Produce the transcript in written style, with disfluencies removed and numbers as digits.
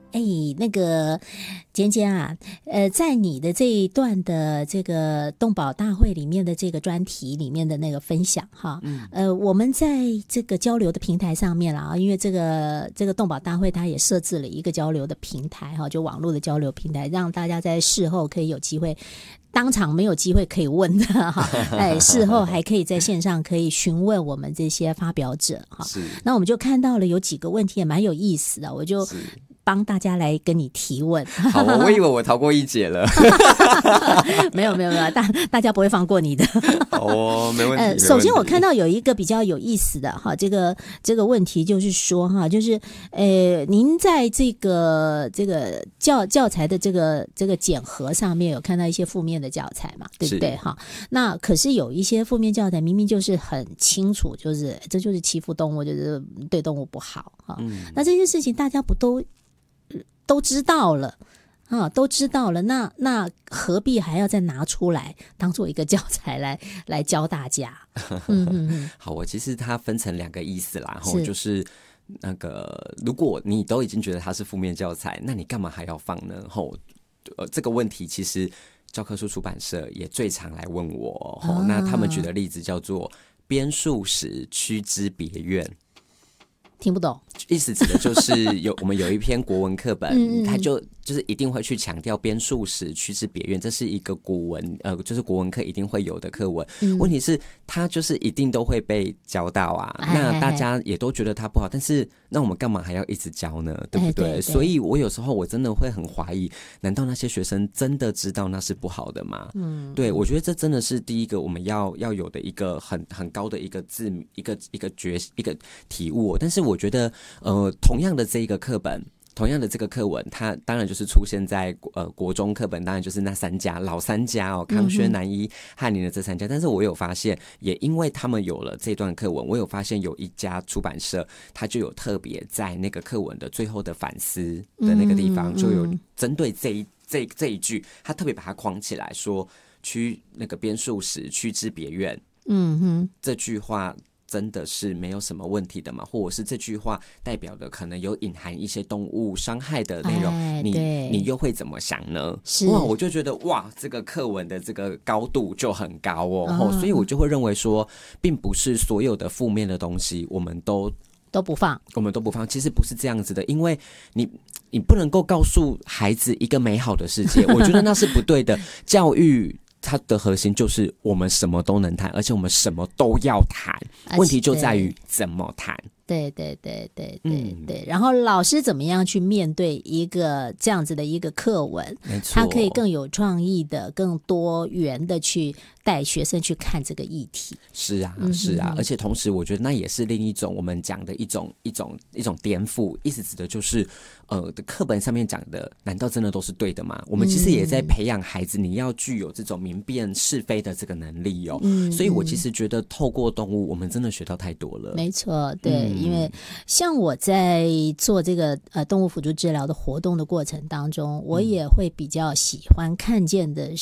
那个简简啊，在你的这一段的这个动保大会里面的这个专题里面的那个分享哈，我们在这个交流的平台上面啦，因为这个动保大会它也设置了一个交流的平台哈，就网络的交流平台，让大家在事后可以有机会。当场没有机会可以问的哈，事后还可以在线上可以询问我们这些发表者哈。那我们就看到了有几个问题也蛮有意思的，我就帮大家来跟你提问。 好，我以为我逃过一劫了。 没有，大家不会放过你的。 好哦，没问题。 首先我看到有一个比较有意思的哈，这个问题就是说哈，就是您在这个教材的这个检核上面有看到一些负面的教材嘛，对不对哈？那可是有一些负面教材明明就是很清楚，就是这就是欺负动物，就是对动物不好哈。那这些事情大家不都知道了都知道了，那何必还要再拿出来当做一个教材来教大家？ 好，我其实它分成2个意思啦，就是那个如果你都已经觉得它是负面教材，那你干嘛还要放呢？这个问题其实教科书出版社也最常来问我，那他们举的例子叫做编述时须知别院。 听不懂， 意思指的就是我们有一篇国文课本，它就是一定会去强调编述时须知别院，这是一个古文就是国文课一定会有的课文。问题是它就是一定都会被教到啊，那大家也都觉得它不好，但是那我们干嘛还要一直教呢？对不对？所以我有时候我真的会很怀疑，难道那些学生真的知道那是不好的吗？对，我觉得这真的是第一个我们要有的一个很高的一个一个体悟。但是我觉得同样的这一个课本，同样的这个课文，它当然就是出现在国中课本，当然就是那3家老3家康轩、南一、翰林的这3家。但是我有发现，也因为他们有了这段课文，我有发现有一家出版社，它就有特别在那个课文的最后的反思的那个地方，就有针对这一句，他特别把它框起来说那个编述时须知别院。这句话真的是没有什么问题的吗？或者是这句话代表的可能有隐含一些动物伤害的内容，你又会怎么想呢？哇，我就觉得哇，这个课文的这个高度就很高所以我就会认为说，并不是所有的负面的东西我们都不放，其实不是这样子的，因为你不能够告诉孩子一个美好的世界，我觉得那是不对的。教育它的核心就是我们什么都能谈，而且我们什么都要谈，问题就在于怎么谈。对， 然后老师怎么样去面对一个这样子的一个课文，他可以更有创意的、更多元的去带学生去看这个议题。是啊， 而且同时我觉得那也是另一种我们讲的一种颠覆，意思指的就是课本上面讲的难道真的都是对的吗？我们其实也在培养孩子，你要具有这种明辨是非的这个能力所以我其实觉得透过动物我们真的学到太多了。 没错，对，因为像我在做这个动物辅助治疗的活动的过程当中，我也会比较喜欢看见的